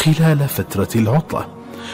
خلال فترة العطلة.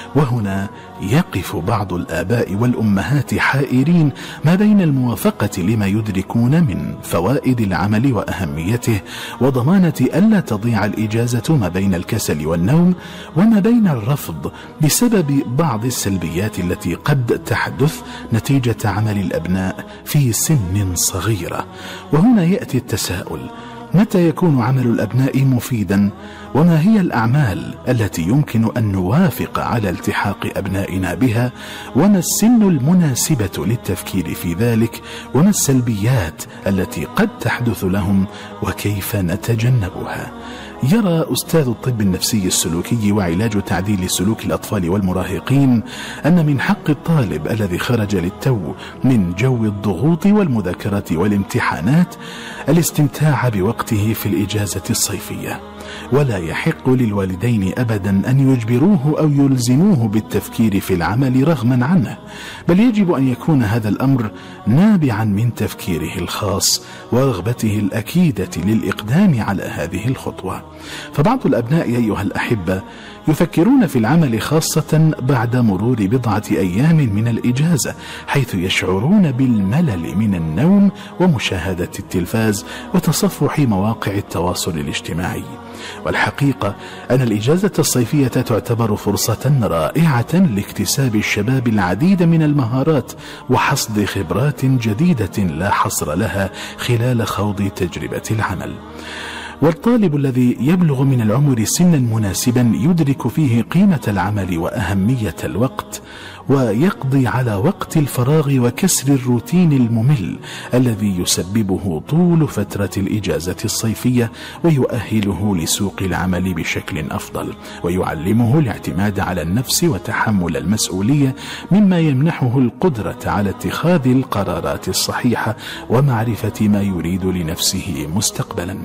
وهنا يقف بعض الآباء والأمهات حائرين ما بين الموافقة لما يدركون من فوائد العمل وأهميته وضمانة ألا تضيع الإجازة ما بين الكسل والنوم، وما بين الرفض بسبب بعض السلبيات التي قد تحدث نتيجة عمل الأبناء في سن صغيرة. وهنا يأتي التساؤل: متى يكون عمل الأبناء مفيدا؟ وما هي الأعمال التي يمكن أن نوافق على التحاق أبنائنا بها؟ وما السن المناسبة للتفكير في ذلك؟ وما السلبيات التي قد تحدث لهم وكيف نتجنبها؟ يرى أستاذ الطب النفسي السلوكي وعلاج تعديل سلوك الأطفال والمراهقين أن من حق الطالب الذي خرج للتو من جو الضغوط والمذاكرة والامتحانات الاستمتاع بوقته في الإجازة الصيفية، ولا يحق للوالدين أبدا أن يجبروه أو يلزموه بالتفكير في العمل رغما عنه، بل يجب أن يكون هذا الأمر نابعا من تفكيره الخاص ورغبته الأكيدة للإقدام على هذه الخطوة. فبعض الأبناء أيها الأحبة يفكرون في العمل خاصة بعد مرور بضعة أيام من الإجازة، حيث يشعرون بالملل من النوم ومشاهدة التلفاز وتصفح مواقع التواصل الاجتماعي. والحقيقة أن الإجازة الصيفية تعتبر فرصة رائعة لاكتساب الشباب العديد من المهارات وحصد خبرات جديدة لا حصر لها خلال خوض تجربة العمل. والطالب الذي يبلغ من العمر سنا مناسبا يدرك فيه قيمة العمل وأهمية الوقت، ويقضي على وقت الفراغ وكسر الروتين الممل الذي يسببه طول فترة الإجازة الصيفية، ويؤهله لسوق العمل بشكل أفضل، ويعلمه الاعتماد على النفس وتحمل المسؤولية، مما يمنحه القدرة على اتخاذ القرارات الصحيحة ومعرفة ما يريد لنفسه مستقبلا.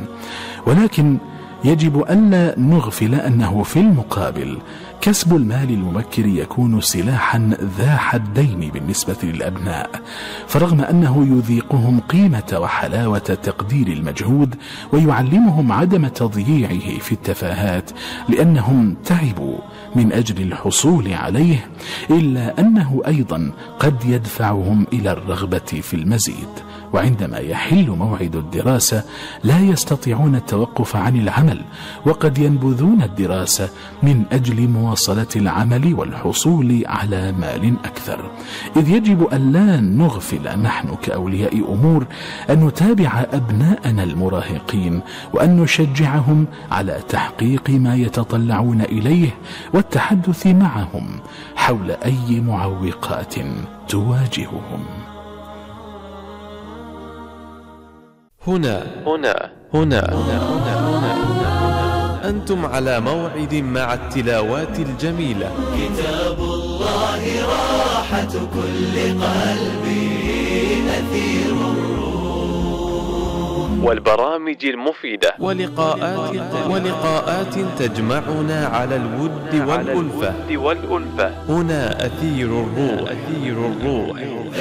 ولكن يجب ألا نغفل أنه في المقابل كسب المال المبكر يكون سلاحا ذا حدين بالنسبة للأبناء، فرغم أنه يذيقهم قيمة وحلاوة تقدير المجهود ويعلمهم عدم تضييعه في التفاهات لأنهم تعبوا من أجل الحصول عليه، إلا أنه أيضا قد يدفعهم إلى الرغبة في المزيد. وعندما يحل موعد الدراسة لا يستطيعون التوقف عن العمل، وقد ينبذون الدراسة من أجل مواصلة العمل والحصول على مال أكثر. إذ يجب أن لا نغفل نحن كأولياء أمور أن نتابع أبناءنا المراهقين وأن نشجعهم على تحقيق ما يتطلعون إليه والتحدث معهم حول أي معوقات تواجههم. هنا هنا هنا هنا هنا هنا أنتم على موعد مع التلاوات الجميلة. كتاب الله راحة كل قلبي، نثير الروح، والبرامج المفيدة ولقاءات تجمعنا على الود والألفة. هنا أثير الروح.